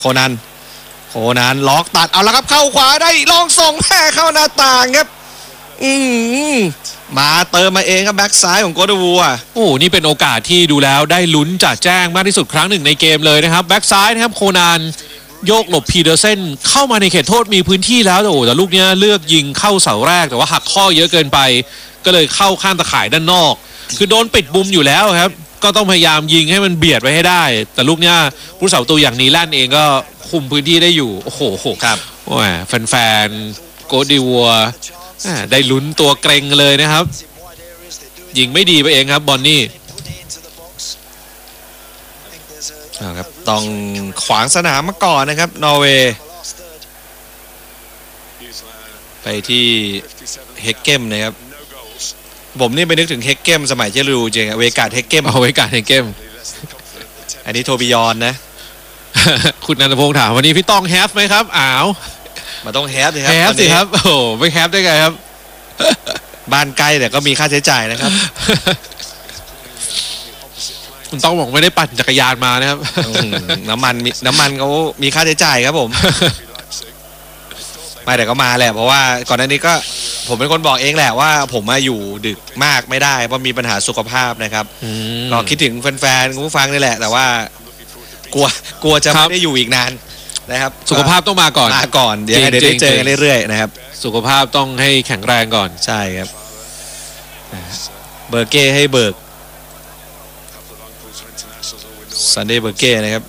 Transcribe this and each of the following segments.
โคนันล็อกตัดเอาแล้วครับเข้าขวาได้ลองส่งแม่เข้าหน้าต่างครับมาเติมมาเองครับแบ็กซ้ายของโกดวัวโอ้นี่เป็นโอกาสที่ดูแล้วได้ลุ้นจัดแจ้งมากที่สุดครั้งหนึ่งในเกมเลยนะครับแบ็กซ้ายนะครับโคนันโยกหลบพีเดอร์เซนเข้ามาในเขตโทษมีพื้นที่แล้วแต่ลูกนี้เลือกยิงเข้าเสาแรกแต่ว่าหักข้อเยอะเกินไปก็เลยเข้าข้างตะข่ายด้านนอกคือโดนปิดมุมอยู่แล้วครับก็ต้องพยายามยิงให้มันเบียดไว้ให้ได้แต่ลูกนี้ผู้สาประตูอย่างนีแลนด์เองก็คุมพื้นที่ได้อยู่โอ้โหครับแฟนโกดิวัวได้ลุ้นตัวเกรงเลยนะครับยิงไม่ดีไปเองครับบอนนี่ครับต้องขวางสนามมาก่อนนะครับนอร์เวย์ไปที่เฮกเกมนะครับผมนี่ไปนึกถึงเฮกเกมสมัยเจรูจริงเวกาดเฮกเกมเวกาดเฮกเกมอันนี้โทบิยอนนะคุณนันทพงษ์ถามวันนี้พี่ต้องแฮปไหมครับมาต้องแฮปสิครับแฮปสิครับโอ้ไม่แฮปได้ไงครับบ้านใกล้แต่ก็มีค่าใช้จ่ายนะครับคุณต้องบอกไม่ได้ปั่นจักรยานมานะครับน้ำมันเขามีค่าใช้จ่ายครับผมไม่แต่ก็มาแหละเพราะว่าก่อนหน้านี้ก็ผมเป็นคนบอกเองแหละว่าผมมาอยู่ดึกมากไม่ได้เพราะมีปัญหาสุขภาพนะครับก็คิดถึงแฟนๆผู้ฟังนี่แหละแต่ว่ากลัวจะไม่ได้อยู่อีกนานนะครับสุขภาพต้องมาก่อนเดี๋ยวได้เจอกันเรื่อยๆนะครับสุขภาพต้องให้แข็งแรงก่อนใช่ครับเบอร์เก้ให้เบิกซันเดย์เบอร์เก้นะครับ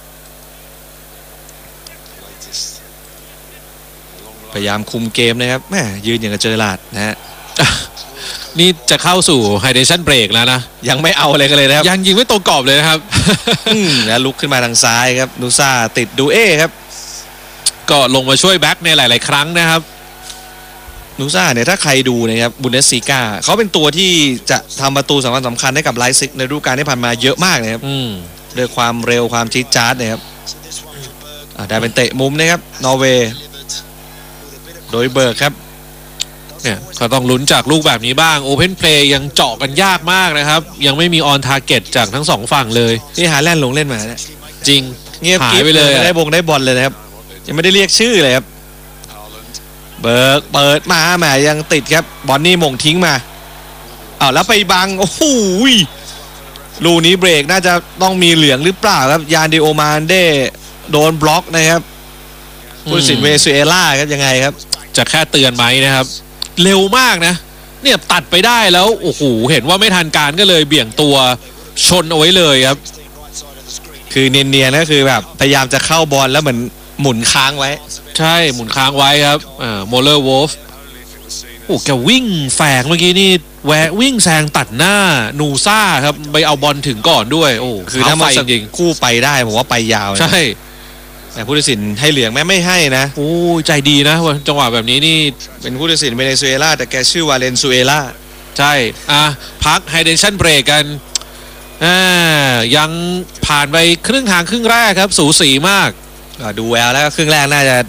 พยายามคุมเกมนะครับแม่ยืนอย่างกับเจอหลาดนะฮะนี่จะเข้าสู่ไฮเดชั่นเบรกแล้วนะยังไม่เอาอะไรกันเลยนะครับยังยิงไม่ตรงกรอบเลยนะครับแล้วลุกขึ้นมาทางซ้ายครับนูซ่าติดดูเอครับก็ลงมาช่วยแบ็คในหลายๆครั้งนะครับนูซ่าเนี่ยถ้าใครดูนะครับบุนเดสซีกาเขาเป็นตัวที่จะทำประตูสำคัญให้กับไลฟ์ซิกในฤดูกาลที่ผ่านมาเยอะมากนะครับด้วยความเร็วความจี๊ดจ๊าดนะครับได้เป็นเตะมุมนะครับนอร์เวย์โดยเบิร์กครับเนี่ยก็ต้องลุ้นจากลูกแบบนี้บ้างโอเพนเพลย์ยังเจาะกันยากมากนะครับยังไม่มีออนทาร์เก็ตจากทั้งสองฝั่งเลยนี่หาแล่นลงเล่นมาเนี่ยจริงเงียบกิ๊บไปเลยได้บอลเลยนะครับยังไม่ได้เรียกชื่อเลยครับเบิร์กเปิดมาแหมยังติดครับบอลนี่มงทิ้งมาแล้วไปบังโอ้โหลูนี้เบรกน่าจะต้องมีเหลืองหรือเปล่าครับยานดิโอมานเดโดนบล็อกนะครับผู้ตัดสินเวเนซุเอลาครับยังไงครับจะแค่เตือนไหมนะครับเร็วมากนะเนี่ยตัดไปได้แล้วโอ้โหเห็นว่าไม่ทันการก็เลยเบี่ยงตัวชนเอาไว้เลยครับคือเนียนๆก็คือแบบพยายามจะเข้าบอลแล้วเหมือนหมุนค้างไว้ใช่หมุนค้างไว้ครับโมเลอร์วอลฟ์โอ้แกวิ่งแฝงเมื่อกี้นี่วิ่งแซงตัดหน้านูซ่าครับไปเอาบอลถึงก่อนด้วยโอ้คือถ้ามาจริงคู่ไปได้ผมว่าไปยาวใช่แต่ผู้ตัดสินให้เหลืองไม่ให้นะโอ้ใจดีนะจังหวะแบบนี้นี่เป็นผู้ตัดสินเวเนซุเอลาแต่แกชื่อวาเลนซุเอลาใช่พักไฮเดชั่นเบรกกันยังผ่านไปครึ่งทางครึ่งแรกครับสูสีมากดูแววแล้วครึ่งแรกน่าจะ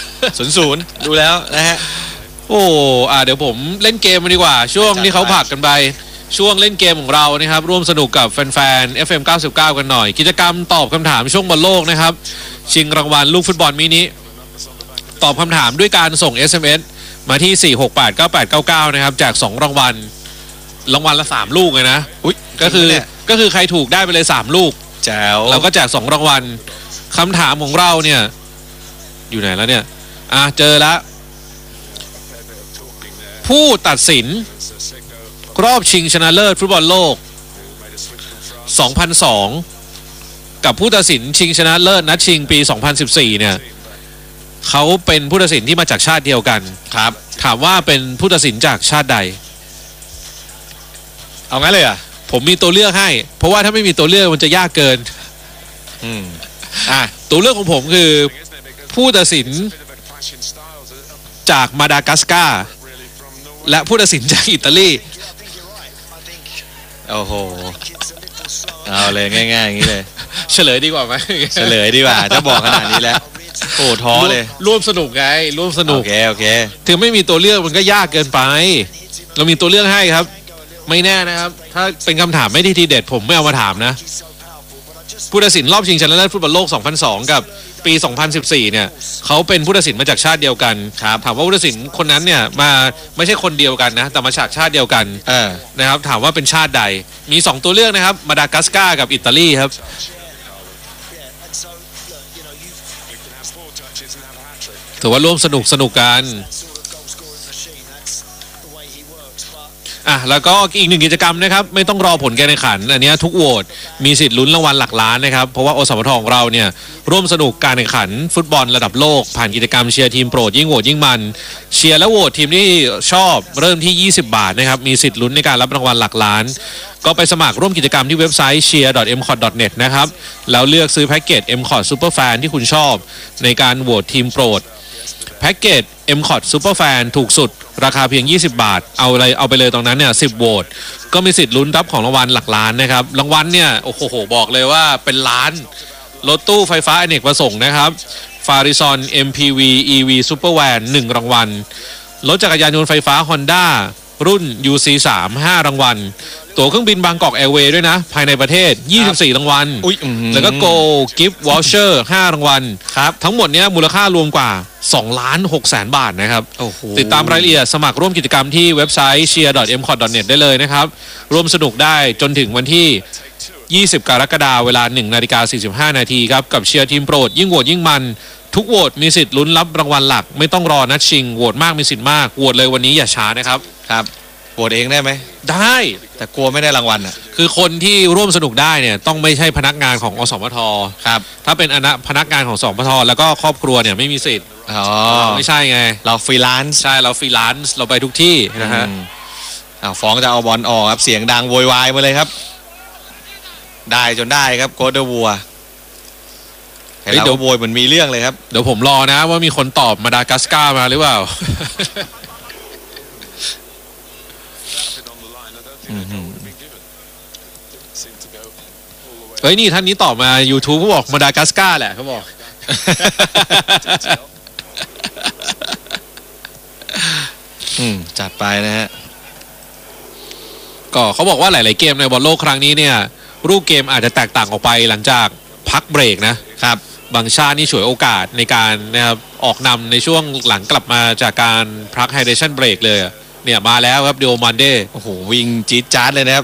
0-0ดูแล้วนะฮะโอ้เดี๋ยวผมเล่นเกมมาดีกว่าช่วงที่เขาผลักกันไปช่วงเล่นเกมของเรานะครับร่วมสนุกกับแฟนๆ FM 99กันหน่อยกิจกรรมตอบคำถามช่วงบอลโลกนะครับชิงรางวัลลูกฟุตบอลมินิตอบคำถามด้วยการส่ง SMS มาที่4689899นะครับแจก2รางวัลละ3ลูกเลยนะก็คือใครถูกได้ไปเลย3ลูกแจ๋วเราก็แจก2รางวัลคำถามของเราเนี่ยอยู่ไหนแล้วเนี่ยเจอแล้วผู้ตัดสินรอบชิงชนะเลิศฟุตบอลโลก 2002 กับผู้ตัดสินชิงชนะเลิศนัดชิงปี 2014 เนี่ยเขาเป็นผู้ตัดสินที่มาจากชาติเดียวกันครับถามว่าเป็นผู้ตัดสินจากชาติใดเอางั้นเลยผมมีตัวเลือกให้เพราะว่าถ้าไม่มีตัวเลือกมันจะยากเกินตัวเลือกของผมคือผู้ตัดสินจากมาดากัสการ์และผู้ตัดสินจากอิตาลีโอ้โหเอาเลยง่ายๆอย่างนี้เลยเฉลยดีกว่าไหมเฉลยดีกว่าถ้าบอกขนาดนี้แล้วโอ้ท้อเลยร่วมสนุกไงร่วมสนุกโอเคถึงไม่มีตัวเลือกมันก็ยากเกินไปเรามีตัวเลือกให้ครับไม่แน่นะครับถ้าเป็นคำถามไม่ที่ทีเด็ดผมไม่เอามาถามนะผู้ตัดสินรอบชิงชนะเลิศฟุตบอลโลก 2002 กับปี 2014 เนี่ยเขาเป็นผู้ตัดสินมาจากชาติเดียวกันครับถามว่าผู้ตัดสินคนนั้นเนี่ยมาไม่ใช่คนเดียวกันนะแต่มาจากชาติเดียวกันนะครับถามว่าเป็นชาติใดมี 2 ตัวเลือกนะครับมาดากัสการ์กับอิตาลีครับถือว่าร่วมสนุกกันแล้วก็อีกหนึ่งกิจกรรมนะครับไม่ต้องรอผลการแข่งขันอันนี้ทุกโหวตมีสิทธิ์ลุ้นรางวัลหลักล้านนะครับเพราะว่าอสมทของเราเนี่ยร่วมสนุกการแข่งขันฟุตบอลระดับโลกผ่านกิจกรรมเชียร์ทีมโปรดยิ่งโหวตยิ่งมันเชียร์และโหวตทีมที่ชอบเริ่มที่20 บาทนะครับมีสิทธิ์ลุ้นในการรับรางวัลหลักล้านก็ไปสมัครร่วมกิจกรรมที่เว็บไซต์ cheer.mcot.net นะครับแล้วเลือกซื้อแพ็กเกจ MCOT Superfan ที่คุณชอบในการโหวตทีมโปรดแพ็กเกจ MCOT Superfan ถูกสุดราคาเพียง20 บาทเอาไปเลยตรงนั้นเนี่ย10 โหวตก็มีสิทธิ์ลุ้นรับของรางวัลหลักล้านนะครับรางวัลเนี่ยโอ้โหบอกเลยว่าเป็นล้านรถตู้ไฟฟ้าอเนกประสงค์นะครับ Farison MPV EV Supervan 1 รางวัลรถจักรยานยนต์ไฟฟ้า Honda รุ่น UC3 5 รางวัลตั๋วเครื่องบินบางกอกแอร์เวย์ด้วยนะภายในประเทศ24 รางวัลแล้วก็ Go Gift Voucher 5 รางวัลครับทั้งหมดเนี้ยมูลค่ารวมกว่า2,600,000 บาทนะครับติดตามรายละเอียดสมัครร่วมกิจกรรมที่เว็บไซต์ cheer.mcot.net ได้เลยนะครับร่วมสนุกได้จนถึงวันที่20 กรกฎาคมเวลา 1:45 นาทีครับกับเชียร์ทีมโปรดยิ่งโหวตยิ่งมันทุกโหวตมีสิทธิ์ลุ้นรับรางวัลหลักไม่ต้องรอนัดชิงโหวตมากมีสิทธิ์มากโหวตเลยวันนี้อย่าช้านะครับครับโหวตเองได้ไหมได้แต่กลัวไม่ได้รางวัลอ่ะคือคนที่ร่วมสนุกได้เนี่ยต้องไม่ใช่พนักงานของอสมทครับถ้าเป็นพนักงานของอสมทแล้วก็ครอบครัวเนี่ยไม่มีสิทธิ์ไม่ใช่ไงเราฟรีแลนซ์ใช่เราฟรีแลนซ์เราไปทุกที่นะฮะฟ้องจะเอาบอลออกครับเสียงดังโวยวายมาเลยครับได้จนได้ครับโกเดวัวเดี๋ยวโวยเหมือนมีเรื่องเลยครับเดี๋ยวผมรอนะว่ามีคนตอบมาดากัสการ์มาหรือเปล่าเฮ้ยนี่ท่านนี้ตอบมา YouTube เขาบอกมาดากัสการ์แหละเขาบอกจัดไปนะฮะก็เขาบอกว่าหลายๆเกมในบอลโลกครั้งนี้เนี่ยรูปเกมอาจจะแตกต่างออกไปหลังจากพักเบรกนะครับบางชาตินี่ฉวยโอกาสในการนะครับออกนำในช่วงหลังกลับมาจากการพักไฮเดรชั่นเบรกเลยเนี่ยมาแล้วครับเดโอมันเดโอ้โหวิ่งจี๊ดจ๊าดเลยนะครับ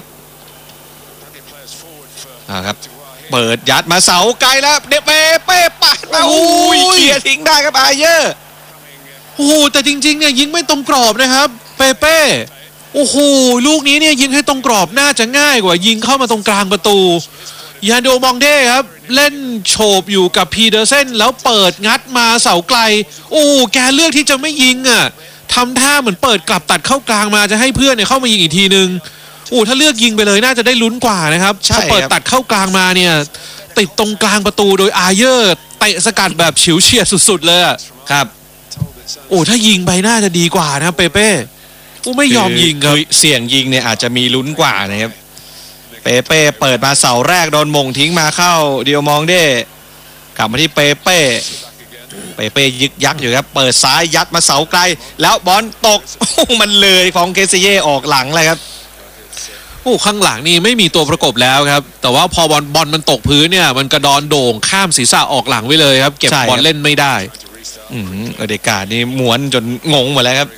ครับเปิดยัดมาเสาไกลแล้วเดเป้ปัดมาอุ้ยเคลียร์ทิ้งได้ครับอาเยอร์โอ้โหแต่จริงๆเนี่ยยิงไม่ตรงกรอบนะครับเป้โอ้โหลูกนี้เนี่ยยิงให้ตรงกรอบน่าจะง่ายกว่ายิงเข้ามาตรงกลางประตูยาโดมองเด้ครับเล่นโฉบอยู่กับพีเดอร์เซนแล้วเปิดงัดมาเสาไกลโอ้แกเลือกที่จะไม่ยิงทำท่าเหมือนเปิดกลับตัดเข้ากลางมาจะให้เพื่อนเนี่ยเข้ามายิงอีกทีนึงถ้าเลือกยิงไปเลยน่าจะได้ลุ้นกว่านะครับพอเปิดตัดเข้ากลางมาเนี่ยติดตรงกลางประตูโดยอาเยอร์เตะสกัดแบบฉิวเฉียดสุดๆเลยครับถ้ายิงไปน่าจะดีกว่านะเป้ไม่ยอมยิงครับเสี่ยงยิงเนี่ยอาจจะมีลุ้นกว่านะครับเป้เปิดมาเสาแรกโดนมงทิ้งมาเข้าเดียวมองเด้กลับมาที่เป้ยึกยักอยู่ครับเปิดซ้ายยัดมาเสาไกลแล้วบอลตกมันเลยของเคซิเย่ออกหลังเลยครับข้างหลังนี่ไม่มีตัวประกบแล้วครับแต่ว่าพอบอลมันตกพื้นเนี่ยมันกระดอนโด่งข้ามศีรษะออกหลังไว้เลยครับเก็บบอลเล่นไม่ได้เดกาดนี่ม้วนจนงงหมดแล้วครับ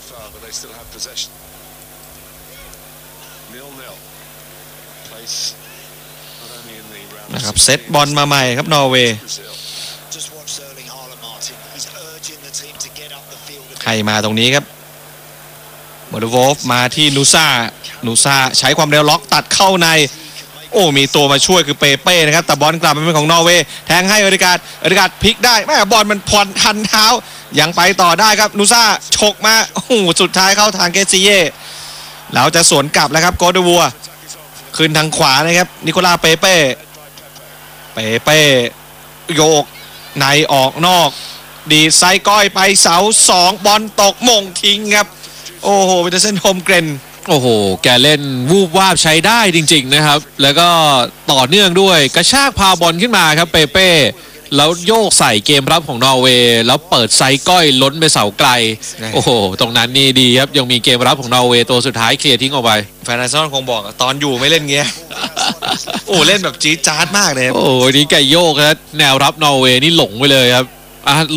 นะครับเซตบอลมาใหม่ครับนอร์เวย์ใครมาตรงนี้ครับโมโดโวฟมาที่นูซ่าใช้ความเร็วล็อกตัดเข้าในมีตัวมาช่วยคือเป้นะครับแต่บอลกลับมาเป็นของนอร์เวย์แทงให้เอริกาดพลิกได้แม่บอลมันผ่อนทันเท้ายังไปต่อได้ครับนูซ่าฉกมาสุดท้ายเข้าทางเกซิเย่แล้วจะสวนกลับแล้วครับโกเดวัวขึ้นทางขวานะครับนิโคลาเป้โยกในออกนอกดีไซก้อยไปเสา2บอลตกมงทิ้งครับโอ้โหเป็นเส้นโฮมเกรนแกเล่นวูบวาบใช้ได้จริงๆนะครับแล้วก็ต่อเนื่องด้วยกระชากพาบอลขึ้นมาครับเป้แล้วโยกใส่เกมรับของนอร์เวย์แล้วเปิดไซส์ก้อยล้นไปเสาไกลโอ้โหตรงนั้นนี่ดีครับยังมีเกมรับของนอร์เวย์ตัวสุดท้ายเคลียร์ทิ้งออกไปแฟนอาร์เซนอลคงบอกตอนอยู่ไม่เล่นเงี้ย โอ้เล่นแบบจี๊ดจ๊าดมากเลยโอ้นี่ไก่โยกครับแนวรับนอร์เวย์นี่หลงไปเลยครับ